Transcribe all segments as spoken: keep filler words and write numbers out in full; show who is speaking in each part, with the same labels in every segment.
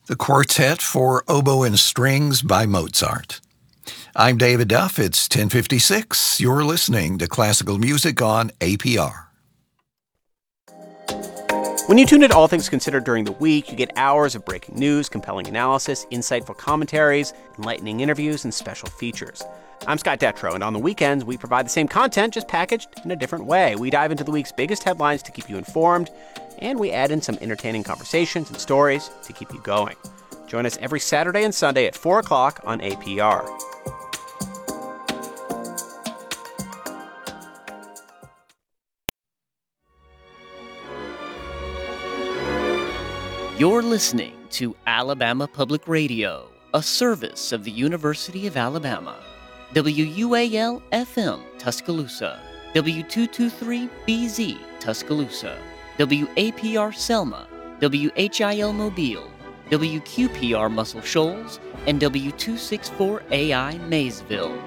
Speaker 1: The Quartet for Oboe and Strings by Mozart. I'm David Duff. It's ten fifty-six. You're listening to classical music on A P R.
Speaker 2: When you tune in to All Things Considered during the week, you get hours of breaking news, compelling analysis, insightful commentaries, enlightening interviews, and special features. I'm Scott Detrow, and on the weekends, we provide the same content, just packaged in a different way. We dive into the week's biggest headlines to keep you informed, and we add in some entertaining conversations and stories to keep you going. Join us every Saturday and Sunday at four o'clock on A P R.
Speaker 3: You're listening to Alabama Public Radio, a service of the University of Alabama. W U A L F M, Tuscaloosa. W two twenty-three B Z, Tuscaloosa. W A P R Selma. W H I L Mobile. W Q P R Muscle Shoals. And W two sixty-four A I Maysville.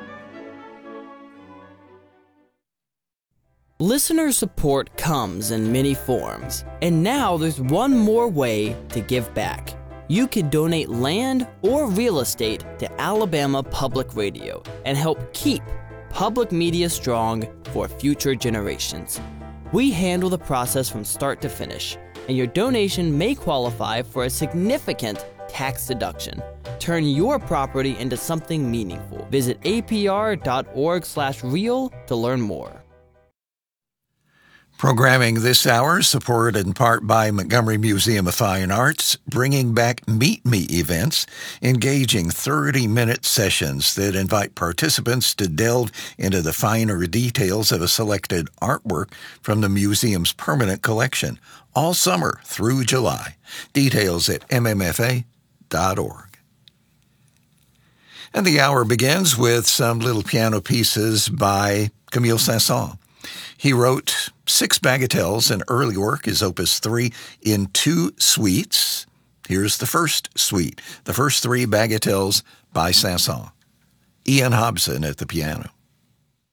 Speaker 4: Listener support comes in many forms, and now there's one more way to give back. You can donate land or real estate to Alabama Public Radio and help keep public media strong for future generations. We handle the process from start to finish, and your donation may qualify for a significant tax deduction. Turn your property into something meaningful. Visit A P R dot org slash real to learn more.
Speaker 1: Programming this hour supported in part by Montgomery Museum of Fine Arts, bringing back Meet Me events, engaging thirty-minute sessions that invite participants to delve into the finer details of a selected artwork from the museum's permanent collection, all summer through July. Details at M M F A dot org. And the hour begins with some little piano pieces by Camille Saint-Saëns. He wrote six bagatelles, and early work is Opus three in two suites. Here's the first suite, the first three bagatelles by Saint-Saëns. Ian Hobson at the piano.